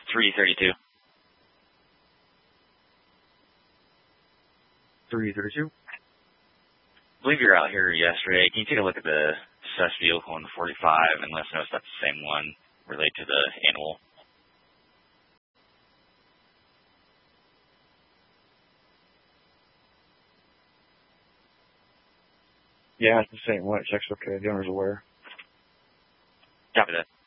332. 332. I believe you were out here yesterday. Can you take a look at the sus vehicle in the 45 and let us know if that's the same one related to the animal? Yeah, it's the same one. It checks okay. The owner's aware. Copy that.